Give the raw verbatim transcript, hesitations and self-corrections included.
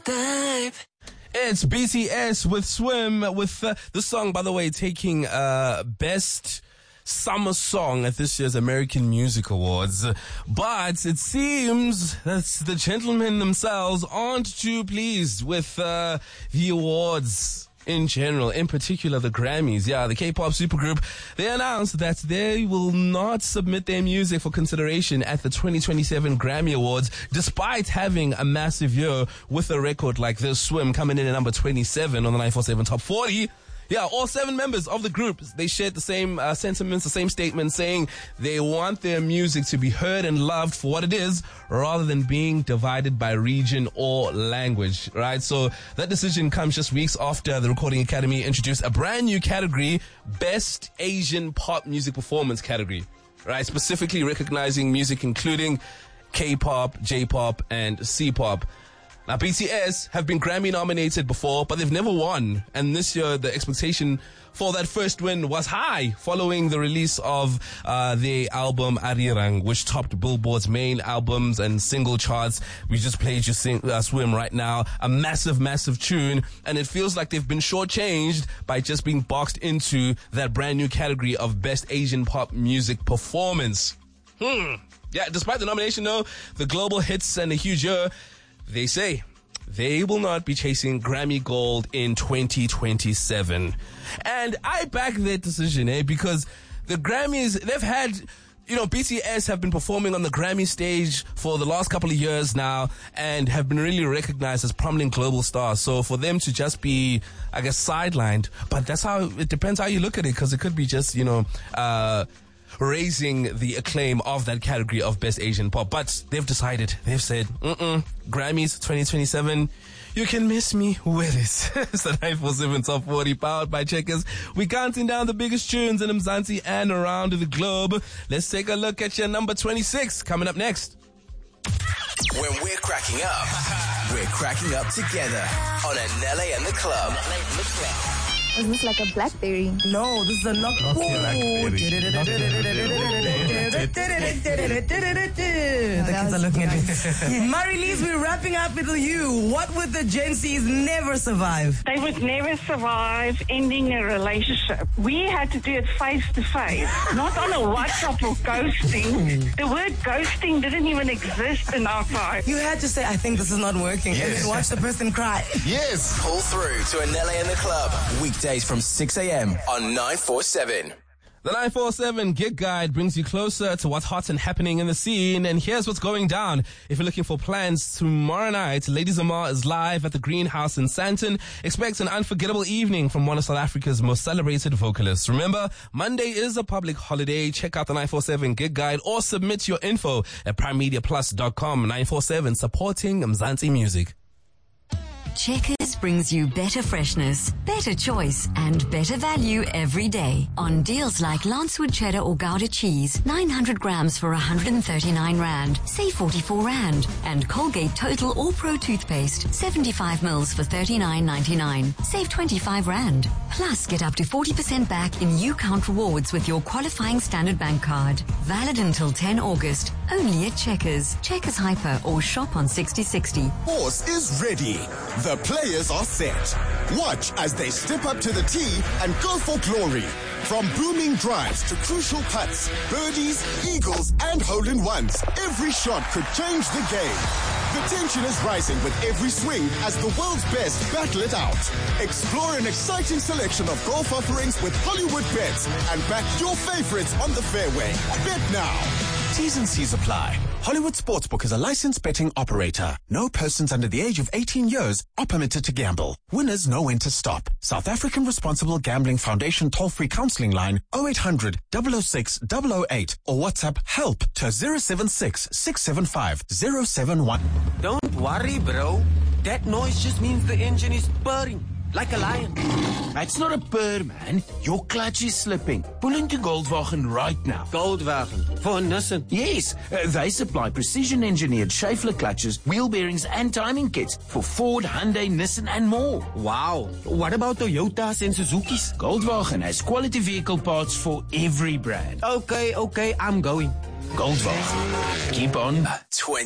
dive. It's B T S with Swim, with uh, the song, by the way, taking uh, Best Summer Song at this year's American Music Awards. But it seems that the gentlemen themselves aren't too pleased with uh, the awards in general, in particular the Grammys. Yeah, the K-pop supergroup, they announced that they will not submit their music for consideration at the twenty twenty-seven Grammy Awards, despite having a massive year with a record like this. Swim coming in at number twenty-seven on the nine four seven Top forty. Yeah, all seven members of the group, they shared the same uh, sentiments, the same statement, saying they want their music to be heard and loved for what it is, rather than being divided by region or language, right? So that decision comes just weeks after the Recording Academy introduced a brand new category, Best Asian Pop Music Performance category, right? Specifically recognizing music including K-pop, J-pop, and C-pop. Now, B T S have been Grammy nominated before, but they've never won. And this year, the expectation for that first win was high following the release of uh, their album Arirang, which topped Billboard's main albums and single charts. We just played you sing, uh, Swim right now. A massive, massive tune. And it feels like they've been shortchanged by just being boxed into that brand new category of Best Asian Pop Music Performance. Hmm. Yeah, despite the nomination, though, the global hits and a huge year, they say they will not be chasing Grammy Gold in twenty twenty-seven. And I back that decision, eh? Because the Grammys, they've had, you know, B T S have been performing on the Grammy stage for the last couple of years now and have been really recognized as prominent global stars. So for them to just be, I guess, sidelined, but that's how, it depends how you look at it, because it could be just, you know, uh, raising the acclaim of that category of Best Asian Pop. But they've decided, they've said, mm-mm, Grammys twenty twenty-seven, you can miss me with it. It's the nine four seven Top forty powered by Checkers. We're counting down the biggest tunes in Mzansi and around the globe. Let's take a look at your number twenty-six coming up next. When we're cracking up, we're cracking up together on Anele and the Club. Is this like a Blackberry? No, this is a knock. The kids are looking at me. Marie-Lise, we're wrapping up with you. What would the Gen Zs never survive? They would never survive ending a relationship. We had to do it face to face, not on a WhatsApp or ghosting. The word ghosting didn't even exist in our time. You had to say, I think this is not working, yes, and then watch the person cry. Yes. Pull through to Anele and the Club. Weekdays from six a.m. on nine four seven. The nine four seven Gig Guide brings you closer to what's hot and happening in the scene. And here's what's going down. If you're looking for plans tomorrow night, Lady Zamar is live at the Greenhouse in Sandton. Expect an unforgettable evening from one of South Africa's most celebrated vocalists. Remember, Monday is a public holiday. Check out the nine four seven Gig Guide or submit your info at prime media plus dot com. nine four seven, supporting Mzansi music. Checkers brings you better freshness, better choice, and better value every day. On deals like Lancewood cheddar or Gouda cheese, nine hundred grams for one hundred thirty-nine rand, save forty-four rand. And Colgate Total or Pro toothpaste, seventy-five mils for thirty-nine ninety-nine, save twenty-five rand. Plus, get up to forty percent back in U-Count rewards with your qualifying Standard Bank card. Valid until ten August, only at Checkers, Checkers Hyper, or shop on sixty sixty. Horse is ready. The players are set. Watch as they step up to the tee and go for glory. From booming drives to crucial putts, birdies, eagles, and hole-in-ones, every shot could change the game. The tension is rising with every swing as the world's best battle it out. Explore an exciting selection of golf offerings with Hollywood Bets and back your favorites on the fairway. Bet now. T's and C's apply. Hollywood Sportsbook is a licensed betting operator. No persons under the age of eighteen years are permitted to gamble. Winners know when to stop. South African Responsible Gambling Foundation toll-free counseling line oh eight hundred, double oh six, double oh eight or WhatsApp HELP to zero seven six, six seven five, zero seven one. Don't worry, bro. That noise just means the engine is purring. Like a lion. It's not a purr, man. Your clutch is slipping. Pull into Goldwagen right now. Goldwagen? For Nissan? Yes. Uh, they supply precision-engineered Schaeffler clutches, wheel bearings, and timing kits for Ford, Hyundai, Nissan, and more. Wow. What about Toyotas and Suzuki's? Goldwagen has quality vehicle parts for every brand. Okay, okay, I'm going. Goldwagen. Keep on. twenty